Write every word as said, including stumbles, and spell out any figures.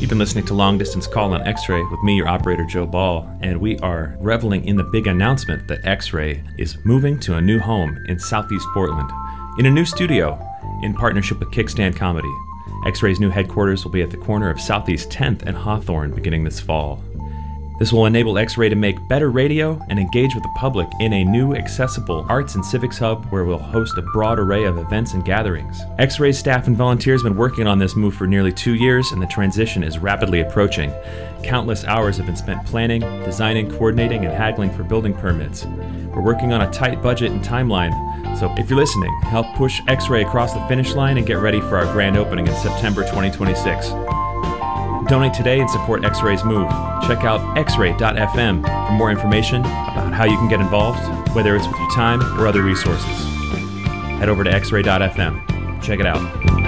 You've been listening to Long Distance Call on X-Ray with me, your operator, Joe Ball, and we are reveling in the big announcement that X-Ray is moving to a new home in Southeast Portland, in a new studio, in partnership with Kickstand Comedy. X-Ray's new headquarters will be at the corner of Southeast tenth and Hawthorne beginning this fall. This will enable X-Ray to make better radio and engage with the public in a new, accessible arts and civics hub where we'll host a broad array of events and gatherings. X-Ray's staff and volunteers have been working on this move for nearly two years, and the transition is rapidly approaching. Countless hours have been spent planning, designing, coordinating, and haggling for building permits. We're working on a tight budget and timeline, so if you're listening, help push X-Ray across the finish line and get ready for our grand opening in September twenty twenty-six. Donate today and support X-Ray's move. Check out x ray dot f m for more information about how you can get involved, whether it's with your time or other resources. Head over to x ray dot f m. Check it out.